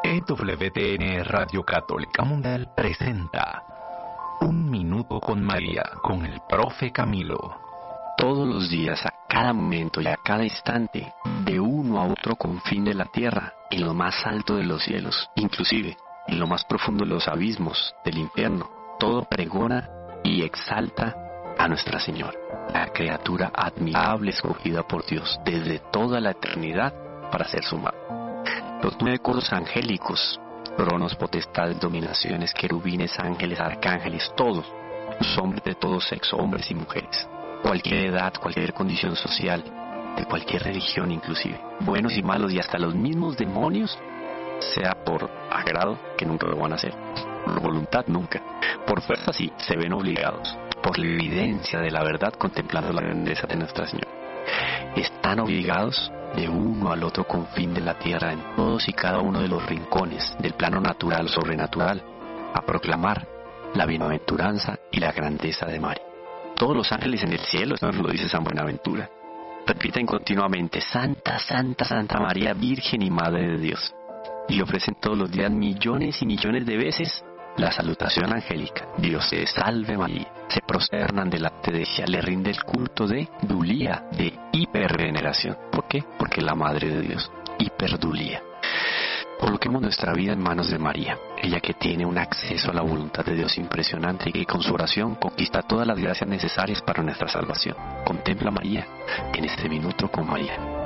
EWTN Radio Católica Mundial presenta Un Minuto con María, con el Profe Camilo. Todos los días, a cada momento y a cada instante, de uno a otro confín de la tierra, en lo más alto de los cielos, inclusive en lo más profundo de los abismos del infierno, todo pregona y exalta a Nuestra Señora, la criatura admirable escogida por Dios desde toda la eternidad para ser su madre. Los 9 coros angélicos, tronos, potestades, dominaciones, querubines, ángeles, arcángeles, todos, los hombres de todo sexo, hombres y mujeres, cualquier edad, cualquier condición social, de cualquier religión inclusive, buenos y malos y hasta los mismos demonios, sea por agrado, que nunca lo van a hacer, por voluntad nunca, por fuerza sí, se ven obligados, por la evidencia de la verdad contemplando la grandeza de Nuestra Señora. Están obligados de uno al otro confín de la tierra, en todos y cada uno de los rincones del plano natural o sobrenatural, a proclamar la bienaventuranza y la grandeza de María. Todos los ángeles en el cielo, esto nos lo dice San Buenaventura, repiten continuamente: Santa, Santa, Santa María, Virgen y Madre de Dios. Y ofrecen todos los días millones y millones de veces la salutación angélica: Dios te salve María. Se prosternan delante de ella, le rinde el culto de dulía, de hiperveneración. ¿Por qué? Porque es la Madre de Dios, hiperdulía. Coloquemos nuestra vida en manos de María, ella que tiene un acceso a la voluntad de Dios impresionante y que con su oración conquista todas las gracias necesarias para nuestra salvación. Contempla a María en este minuto con María.